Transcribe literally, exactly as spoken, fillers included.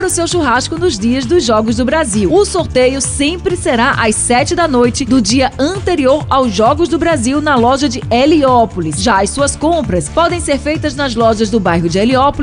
o seu churrasco nos dias dos Jogos do Brasil. O sorteio sempre será às sete da noite do dia anterior aos Jogos do Brasil na loja de Heliópolis. Já as suas compras podem ser feitas nas lojas do bairro de Heliópolis